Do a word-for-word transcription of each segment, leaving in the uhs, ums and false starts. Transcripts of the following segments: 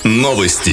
Новости.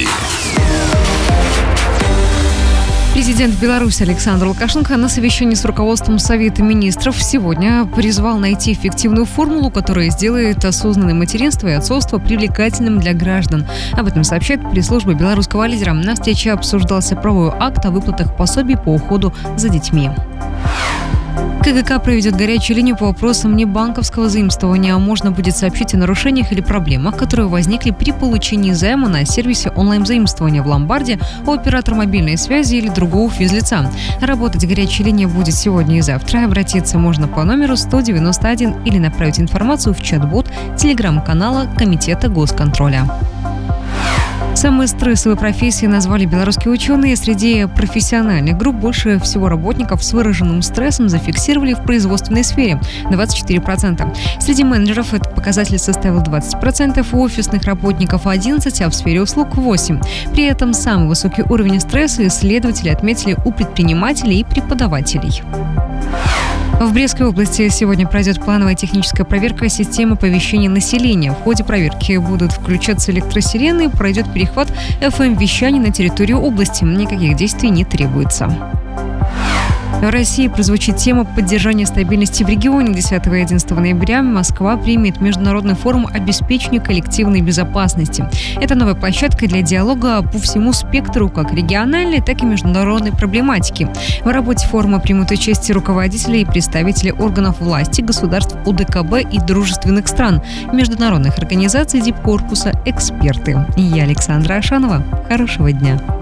Президент Беларуси Александр Лукашенко на совещании с руководством Совета министров сегодня призвал найти эффективную формулу, которая сделает осознанное материнство и отцовство привлекательным для граждан. Об этом сообщает пресс-служба белорусского лидера. На встрече обсуждался правовой акт о выплатах пособий по уходу за детьми. КГК проведет горячую линию по вопросам небанковского заимствования. Можно будет сообщить о нарушениях или проблемах, которые возникли при получении займа на сервисе онлайн-заимствования в ломбарде у оператора мобильной связи или другого физлица. Работать горячая линия будет сегодня и завтра. Обратиться можно по номеру сто девяносто один или направить информацию в чат-бот телеграм-канала Комитета госконтроля. Самой стрессовой профессией назвали белорусские ученые. Среди профессиональных групп больше всего работников с выраженным стрессом зафиксировали в производственной сфере – двадцать четыре процента. Среди менеджеров этот показатель составил двадцать процентов, у офисных работников – одиннадцать процентов, а в сфере услуг – восемь процентов. При этом самый высокий уровень стресса исследователи отметили у предпринимателей и преподавателей. В Брестской области сегодня пройдет плановая техническая проверка системы оповещения населения. В ходе проверки будут включаться электросирены, пройдет перехват эф эм-вещаний на территорию области. Никаких действий не требуется. В России прозвучит тема поддержания стабильности в регионе. десятого и одиннадцатого ноября Москва примет Международный форум обеспечения коллективной безопасности. Это новая площадка для диалога по всему спектру как региональной, так и международной проблематики. В работе форума примут участие руководители и представители органов власти, государств о дэ ка бэ и дружественных стран, международных организаций, дипкорпуса, эксперты. Я Александра Ашанова. Хорошего дня.